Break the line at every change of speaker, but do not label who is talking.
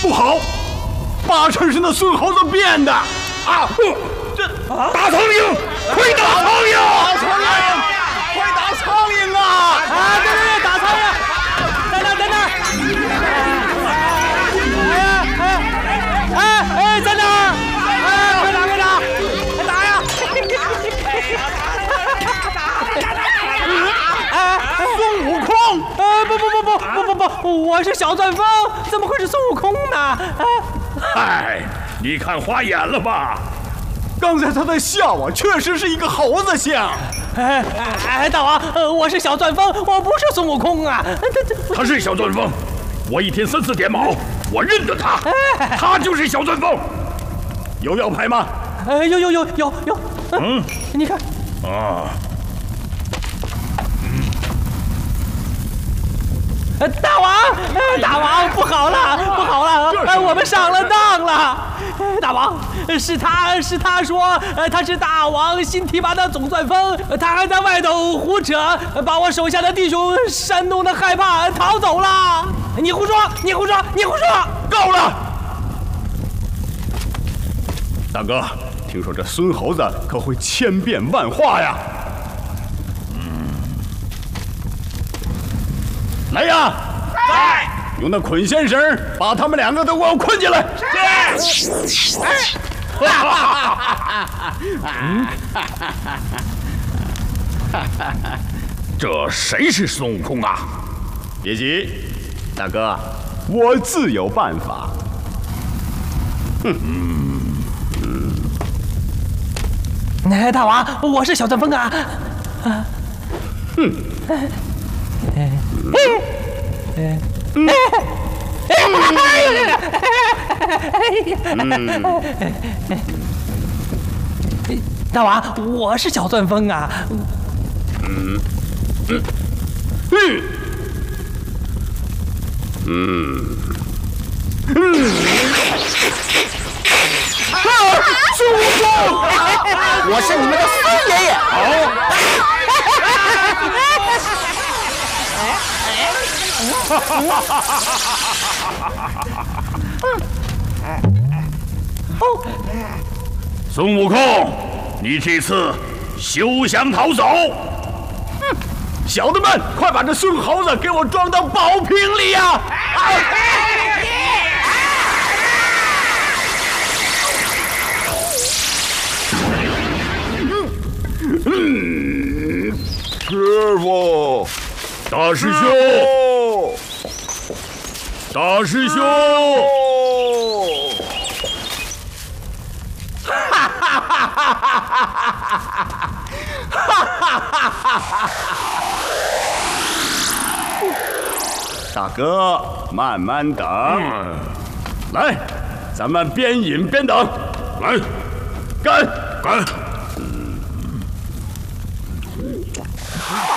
不好，八成是那孙猴子变的啊！这打苍蝇，快打苍蝇！打苍蝇，快打苍蝇啊！
啊，对，打苍蝇，在那，在那！哎，在那儿！哎，快打，快打，快打呀！
孙悟空！
不，我是小钻风，怎么会是孙悟空呢？
嗨，你看花眼了吧？
刚才他在笑我，确实是一个猴子像。
大王，我是小钻风，我不是孙悟空啊。
他是小钻风，我一天3次点卯，我认得他，他就是小钻风。有要牌吗？
有。你看。
啊。
大王，不好了，我们上了当了。大王，是他说他是大王新提拔的总钻风，他还在外头胡扯，把我手下的弟兄煽动的害怕逃走了。你胡说！
够了！大哥，听说这孙猴子可会千变万化呀。来呀！
在。
用那捆仙绳把他们2个都给我捆起来。
是。这谁是孙悟空啊？
别急，大哥，我自有办法。
大王，我是小钻风啊。大王，我是小钻风啊。
孙悟空，
我是你们的孙爷爷。
孙悟空，你这次休想逃走！
小的们，快把这孙猴子给我装到宝瓶里呀！
师傅，大师兄，大师兄！
大哥，慢慢等。来，咱们边饮边等。
来，
干！
干！